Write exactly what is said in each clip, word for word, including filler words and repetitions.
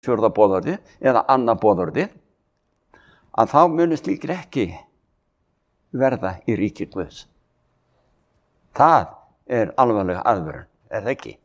fjórða boðorðið eða annað boðorðið, að þá munu slíkir ekki verða í ríki Guðs. Það er alvarleg aðvörun, er það ekki?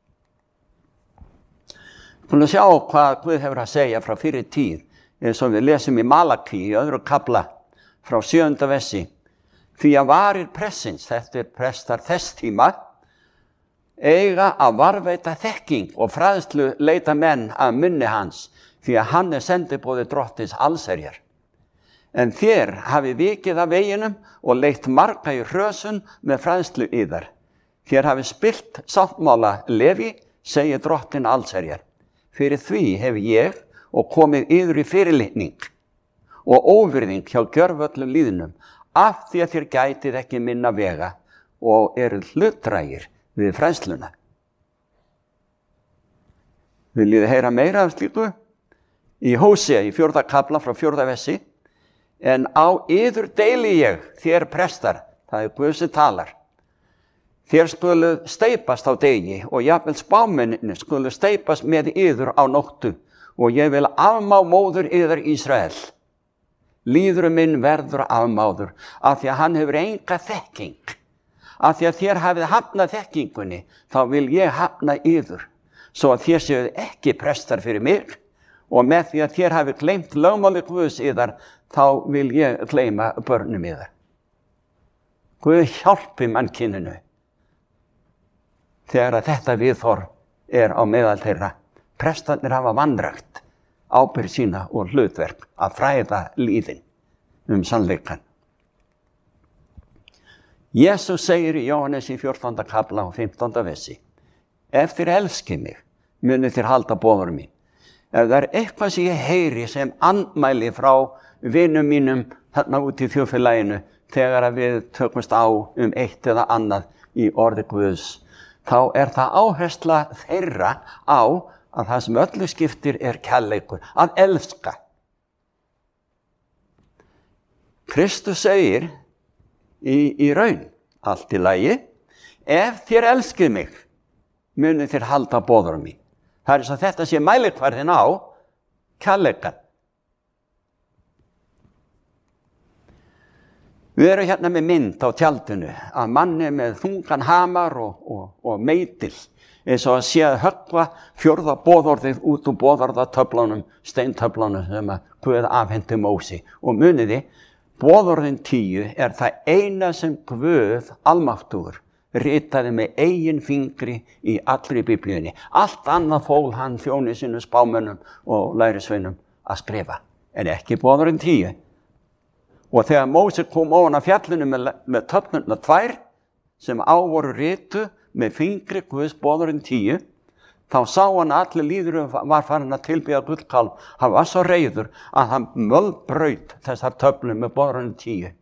Við skulum sjá hvað Guð hefur að segja frá fyrri tíð, eins og við lesum í Malakí í öðru kafla frá sjöunda versi. Því að varir pressins, þetta er prestar þess tíma, eiga að varveita þekking og fræðslu leita menn að munni hans, því að hann er sendiboði drottins allsherjar. En þér hafi vikið af veginum og leitt marga í hrösun með fræðslu yðar. Þér hafi spilt sáttmála Leví, segir drottin allsherjar. Fyrir því hef ég og komið yður í fyrirlitning og óvirðing hjá gjörvöllum líðnum, af því að þér gætið ekki minna vega og eru hlutdrægir við fræðsluna. Viljið þið heyra meira af slíku? Í Hósea í fjórða kafla frá fjórða versi. En á yður deili ég, þér prestar, það er Guð sem talar. Þér skulu steipast á degi og jafnvel spámennirnir skulu steipast með yður á nóttu og ég vil afmá móður yður Ísrael. Líðurum minn verður afmáður af því að hann hefur enga þekking. Af því að þér hafið hafnað þekkingunni, þá vil ég hafna yður, svo að þér séuð ekki prestar fyrir mig og með því að þér hafið gleymt lögmáli Guðs yðar, þá vil ég gleyma börnum yðar. Guð hjálpi mannkyninu þegar að þetta viðhorf er á meðal þeirra. Prestarnir hafa vanrækt ábyrgð sína og hlutverk að fræða líðin um sannleikann. Jesús segir í Jóhannes í fjórtánda kafla og fimmtánda versi: Ef þér elskið mig, munið þér halda boðorð mín. Ef það er eitthvað sem ég heyri sem andmæli frá vinum mínum þarna út í þjóðfélaginu þegar að við tökumst á um eitt eða annað í orði Guðs, þá er það áhersla þeirra á að það sem öllu skiptir er kærleikur, að elska. Kristus segir í, í raun, allt í lagi, ef þér elskið mig, munið þér halda boðorð mín. Það er svo þetta sé mælikvarðin á kærleikan. Við erum hérna með mynd á tjaldinu að manni með þungan hamar og, og, og meitil, eins og að sé að höggva fjórða boðorðið út úr boðorðatöflunum, steintöflunum sem að Guð afhenti Mósi. Og muniði, boðorðin tíu er það eina sem Guð almáttugur ritaði með eigin fingri í allri Biblíunni. Allt annað fól hann þjóni sínum spámönnum og lærisveinum að skrifa, en ekki boðorðin tíu. Og þegar Mósi kom ofan af fjallinu með, með töflurnar tvær sem á voru ritu með fingri Guðs boðorðin tíu, þá sá hann að allir líðurum var farin að tilbiðja gullkálf. Hann var svo reiður að hann mölbraut þessar töflur með boðorðin tíu.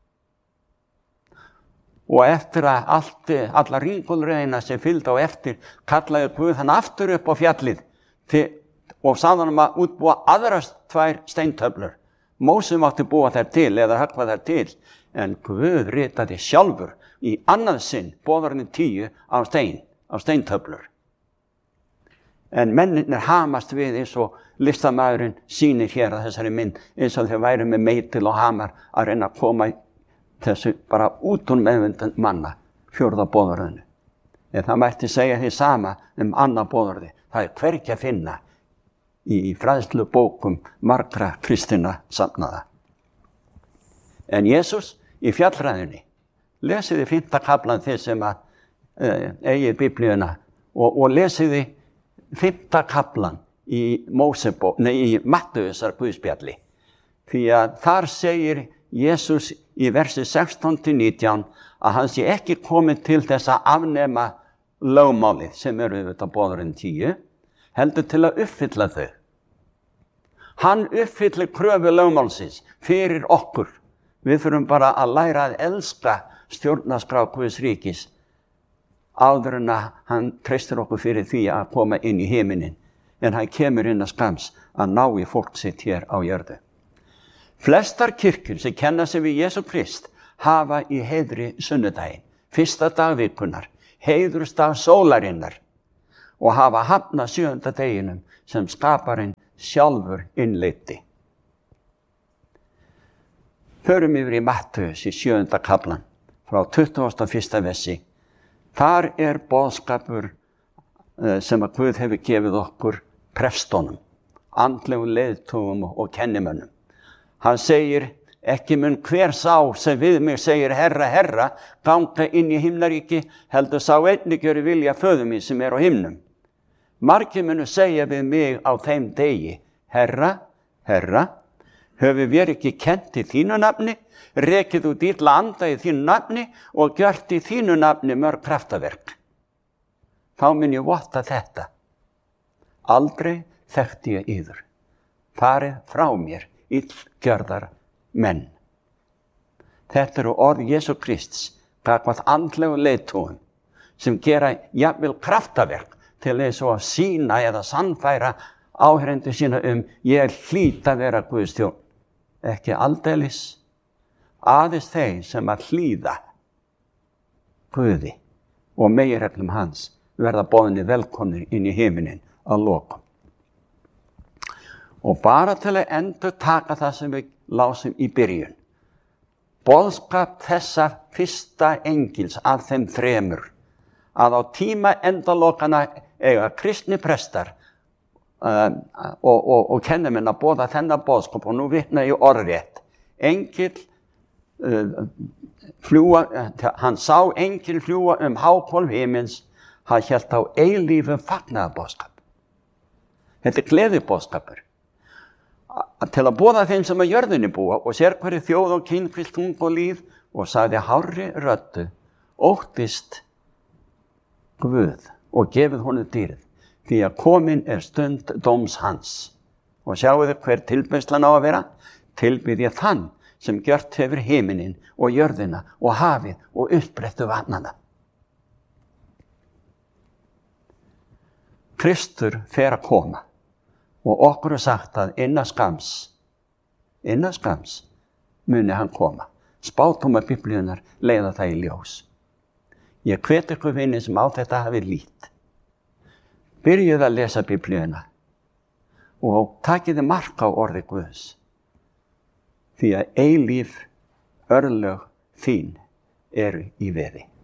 Og eftir að allt, alla ringulreina sem fylgdi á eftir, kallaði Guð hann aftur upp á fjallið til, og sagði hann að útbúa aðrar tvær steintöflur. Mósi mátti búa þær til eða höggva þær til, en Guð ritaði sjálfur í annað sinn boðorðin tíu á stein, á steintöflur. En mennirnir hamast við eins og listamaðurinn sýnir hér að þessari mynd, eins og þeir væru með meitil og hamar að reyna að koma þessu bara út úr meðvindum manna, fjórða boðorðinu. En það mætti segja því sama um annað boðorði. Það er hvergi að finna í fræðslubókum margra kristinna safnaða. En Jesús í fjallræðunni, lesiði fimmta kaflan þið sem að e, eigið Biblíuna og, og lesiði fimmta kaflan í Mósebók, nei, í Mattheusar Guðspjalli. Því að þar segir Jesús í versi sextán til nítján að hann sé ekki komið til þess að afnema lögmálið sem eru auðvitað boðorðin tíu, heldur til að uppfylla þau. Hann uppfyllir kröfu lögmálsins fyrir okkur. Við þurfum bara að læra að elska stjórnarskrá Guðs ríkis áður en að hann treystir okkur fyrir því að koma inn í himinin. En hann kemur inn að skams að ná í fólk sitt hér á jörðu. Flestar kirkjur sem kenna sig við Jesú Krist hafa í heiðri sunnudaginn, fyrsta dag vikunnar, heiðursdag sólarinnar. og hafa hafnað sjöunda deginum sem skaparinn sjálfur innleiddi. Förum yfir í Mattheus í sjöunda kaflan frá tuttugasta og fyrsta versi. Þar er boðskapur sem að Guð hefur gefið okkur prestónum, andlegum leiðtogum og kennimönnum. Hann segir, ekki mun hver sá sem við mig segir herra, herra, ganga inn í himnaríki, heldur sá einnig gjöri vilja föður mín sem er á himnum. Margir munu segja við mig á þeim degi, herra, herra, höfum við ekki kennt í þínu nafni, rekið út illa anda í þínu nafni og gjört í þínu nafni mörg kraftaverk. Þá mun ég votta þetta. Aldrei þekkti ég yður. Farið frá mér illgjörðar menn. Þetta eru orð Jesú Krists, gagnvart andlegu leiðtogum, sem gera jafnvel kraftaverk til þess að sýna eða sannfæra áheyrendur sína um ég hlýt að vera Guðs þjónn. Ekki aldeilis, aðeins þeir sem að hlýða Guði og meginreglum hans verða boðnir velkomnir inn í himinin að lokum. Og bara til að endur taka það sem við lásum í byrjun. Boðskap þessa fyrsta engils af þeim þremur, að á tíma endalokana eiga kristni prestar um, og, og, og kennamenn að boða þennan boðskap, og nú vitna ég orðrétt. Engil uh, fljúa, uh, hann sá engil fljúa um hákólf himins, hann hélt á eilífum fagnaðarboðskap. Þetta er gleðiboðskapur. Til að boða þeim sem að jörðinni búa og sér hverju þjóð og kyn, kvilt, tung og líð, og sagði hárri röddu, óttist Guð og gefið honum dýrið, því að komin er stund dóms hans. Og sjáu þið hver tilbeiðslan á að vera, tilbið ég þann sem gjört hefur himinin og jörðina og hafið og uppbrettu vatnana. Kristur fer að koma. Og okkur er sagt að innan skams, innan skams muni hann koma. Spádómar Biblíunnar leiða það í ljós. Ég hvet ykkur vinni sem á þetta hafi lít. Byrjuð að lesa Biblíuna og takiði mark á orði Guðs. Því að eilíf örlög þín eru í veði.